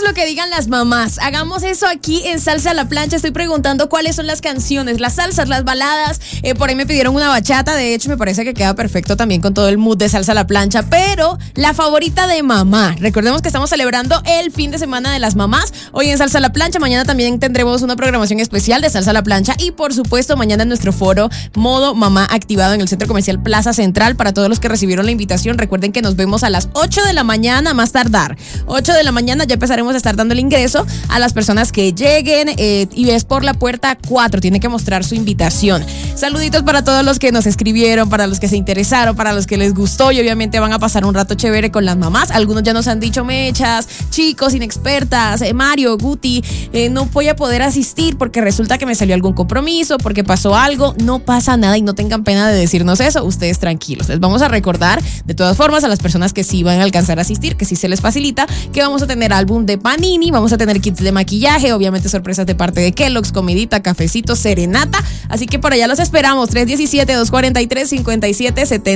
lo que digan las mamás. Hagamos eso aquí en Salsa a la Plancha. Estoy preguntando cuáles son las canciones, las salsas, las baladas. Por ahí me pidieron una bachata. De hecho, me parece que queda perfecto también con todo el mood de Salsa a la Plancha. Pero la favorita de mamá. Recordemos que estamos celebrando el fin de semana de las mamás. Hoy en Salsa a la Plancha. Mañana también tendremos una programación especial de Salsa a la Plancha. Y por supuesto, mañana en nuestro foro Modo Mamá activado en el Centro Comercial Plaza Central. Para todos los que recibieron la invitación, recuerden que nos vemos a las 8 de la mañana, más tardar. 8 de la mañana ya empezaremos a estar dando el ingreso a las personas que lleguen y es por la puerta 4. Tiene que mostrar su invitación. Saluditos para todos los que nos escribieron, para los que se interesaron, para los que les gustó y obviamente van a pasar un rato chévere con las mamás. Algunos ya nos han dicho, mechas, chicos, inexpertas, Mario, Guti, no voy a poder asistir porque resulta que me salió algún compromiso, porque pasó algo. No pasa nada y no tengan pena de decirnos eso. Ustedes tranquilos. Les vamos a recordar de todas formas a las personas que sí van a alcanzar a asistir, que sí se les facilita, que vamos a tener álbum de Panini, vamos a tener kits de maquillaje, obviamente sorpresas de parte de Kellogg's, comidita, cafecito, serenata. Así que por allá los esperamos. 317-243-5770.